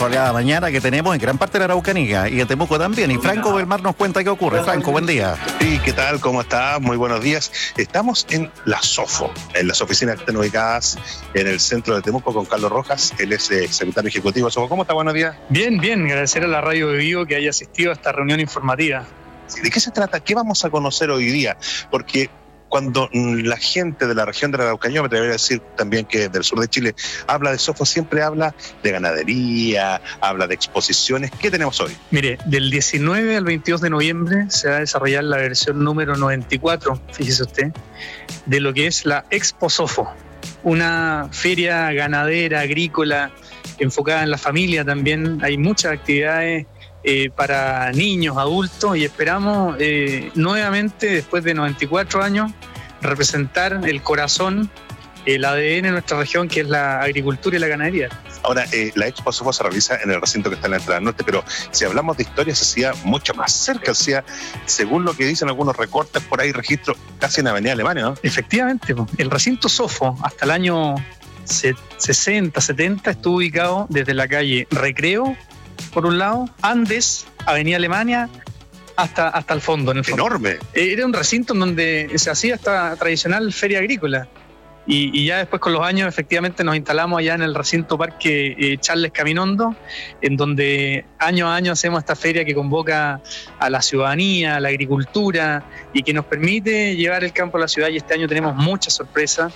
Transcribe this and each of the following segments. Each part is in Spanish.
soleada mañana que tenemos en gran parte de la Araucanía y en Temuco también. Y Franco Belmar nos cuenta qué ocurre. Franco, buen día. Sí, ¿qué tal? ¿Cómo está? Muy buenos días. Estamos en la SOFO, en las oficinas que están ubicadas en el centro de Temuco con Carlos Rojas. Él es secretario ejecutivo de SOFO. ¿Cómo está? Buenos días. Bien, bien. Agradecer a la Radio de Vivo que haya asistido a esta reunión informativa. ¿De qué se trata? ¿Qué vamos a conocer hoy día? Porque cuando la gente de la región de la Araucanía, me atrevería a decir también que del sur de Chile, habla de SOFO, siempre habla de ganadería, habla de exposiciones. ¿Qué tenemos hoy? Mire, del 19 al 22 de noviembre se va a desarrollar la versión número 94, fíjese usted, de lo que es la Expo SOFO, una feria ganadera, agrícola, enfocada en la familia también. Hay muchas actividades para niños, adultos, y esperamos nuevamente, después de 94 años, representar el corazón, el ADN de nuestra región, que es la agricultura y la ganadería. Ahora, la Expo SOFO se realiza en el recinto que está en la entrada norte, pero si hablamos de historia, se hacía mucho más cerca, o sea, según lo que dicen algunos recortes por ahí, registro casi en Avenida Alemania, ¿no? Efectivamente, el recinto SOFO, hasta el año 60, 70, estuvo ubicado desde la calle Recreo, por un lado, Andes, Avenida Alemania, hasta el fondo, en el fondo. ¡Enorme! Era un recinto en donde se hacía esta tradicional feria agrícola. Y ya después, con los años, efectivamente nos instalamos allá en el recinto Parque Charles Caminondo, en donde año a año hacemos esta feria que convoca a la ciudadanía, a la agricultura, y que nos permite llevar el campo a la ciudad. Y este año tenemos muchas sorpresas.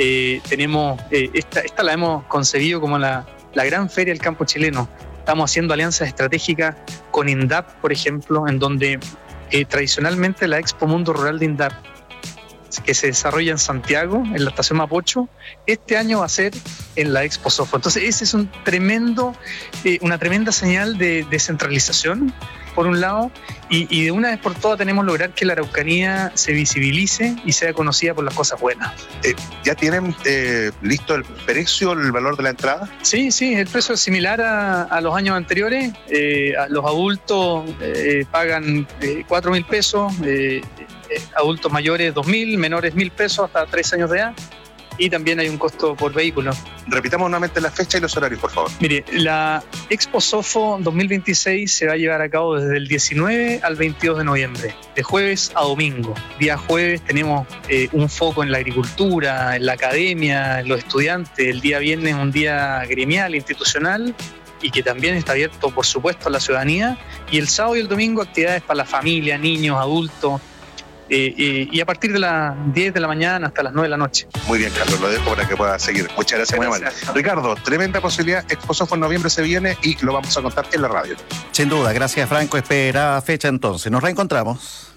Esta la hemos concebido como la gran feria del campo chileno. Estamos haciendo alianzas estratégicas con INDAP, por ejemplo, en donde tradicionalmente la Expo Mundo Rural de INDAP, que se desarrolla en Santiago, en la estación Mapocho, este año va a ser en la Expo SOFO. Entonces ese es una tremenda señal de descentralización, por un lado, y de una vez por todas tenemos que lograr que la Araucanía se visibilice y sea conocida por las cosas buenas. ¿Ya tienen listo el precio, el valor de la entrada? Sí, el precio es similar a los años anteriores. Los adultos pagan 4.000 pesos, adultos mayores 2.000, menores 1.000 pesos hasta 3 años de edad, y también hay un costo por vehículo. Repitamos nuevamente la fecha y los horarios, por favor. Mire, la Expo SOFO 2026 se va a llevar a cabo desde el 19 al 22 de noviembre, de jueves a domingo. Día jueves tenemos un foco en la agricultura, en la academia, en los estudiantes. El día viernes un día gremial, institucional, y que también está abierto, por supuesto, a la ciudadanía. Y el sábado y el domingo actividades para la familia, niños, adultos, y a partir de las 10 de la mañana hasta las 9 de la noche. Muy bien, Carlos, lo dejo para que pueda seguir. Muchas gracias, muy amable. Ricardo, tremenda posibilidad. Expo SOFO en noviembre se viene y lo vamos a contar en la radio. Sin duda, gracias Franco. Espera fecha entonces. Nos reencontramos.